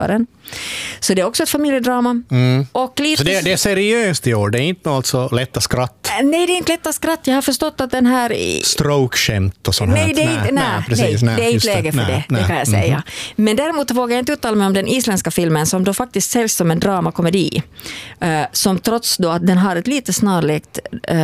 Köparen. Så det är också ett familjedrama. Och lite... Så det är seriöst i år, det är inte något så lätta skratt? Nej, det är inte lätta skratt. Jag har förstått att den här... Stroke-skämt och sånt här. Nej, det är inte läge för det kan jag säga. Men däremot vågar jag inte uttala mig om den isländska filmen som då faktiskt säljs som en dramakomedi. Som trots då att den har ett lite snarlikt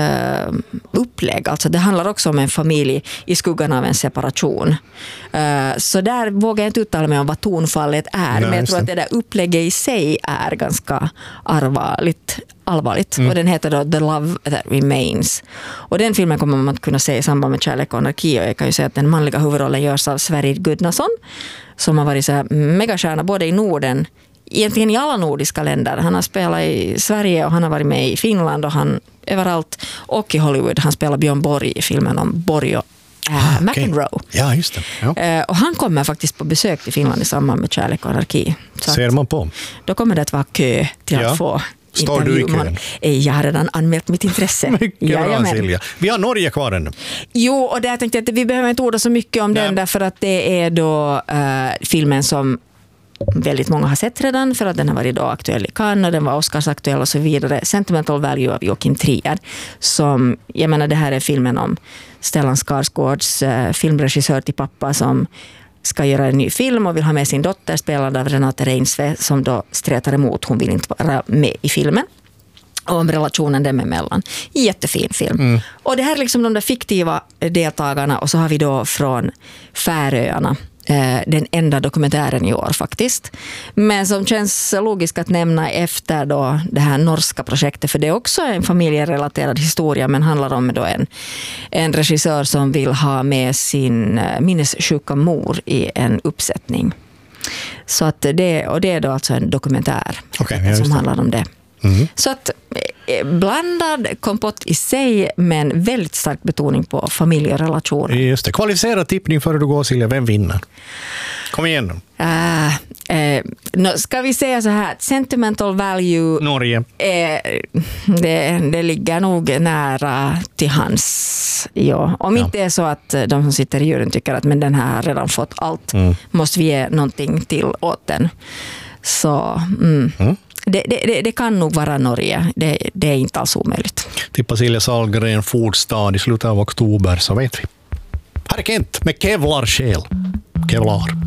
upplägg. Alltså det handlar också om en familj i skuggan av en separation. Så där vågar jag inte uttala mig om vad tonfallet är. Men jag tror att det där upplägget i sig är ganska allvarligt. Och den heter då The Love That Remains. Och den filmen kommer man att kunna se i samband med Kärlek och anarki. Och jag kan ju säga att den manliga huvudrollen görs av Sverrir Gudnason, som har varit så här megastjärna både i Norden, egentligen i alla nordiska länder. Han har spelat i Sverige och han har varit med i Finland och han överallt, och i Hollywood. Han spelar Björn Borg i filmen om Borg och McEnroe. Ja, just det. Ja. Och han kommer faktiskt på besök till Finland i samband med Kärlek och anarki. Så ser man på. Då kommer det att vara kö till att få Står du i kön? Jag har redan anmält mitt intresse. Mycket bra, Silja. Vi har Norge kvar ännu. Jo, och där tänkte jag att vi behöver inte orda så mycket om den, därför att det är då filmen som väldigt många har sett redan, för att den har varit då aktuell i Cannes och den var Oscarsaktuell och så vidare. Sentimental Value av Joakim Trier, som, jag menar, det här är filmen om Stellan Skarsgårds filmregissör till pappa som ska göra en ny film och vill ha med sin dotter, spelad av Renate Reinsve, som då stretar emot. Hon vill inte vara med i filmen. Och om relationen dem emellan. Jättefin film. Och det här är liksom de där fiktiva deltagarna, och så har vi då från Färöarna den enda dokumentären i år faktiskt. Men som känns logiskt att nämna efter då det här norska projektet, för det är också en familjerelaterad historia, men handlar om då en regissör som vill ha med sin minnessjuka mor i en uppsättning. Så att det är då alltså en dokumentär som handlar om det. Så att blandad kompott i sig, men väldigt stark betoning på familjerelationer. Just det. Kvalificerad tippning före du går, Silja. Vem vinner? Kom igen. Ska vi säga så här, Sentimental Value Norge. Det ligger nog nära till hans. Ja. Om inte är så att de som sitter i juryn tycker att men den här har redan fått allt, måste vi ge någonting till åt den. Så det kan nog vara Norge. Det är inte alls omöjligt. Tippa Silja Sahlgren Fordstad i slutet av oktober, så vet vi. Här är Kent med Kevlar själ. Kevlar.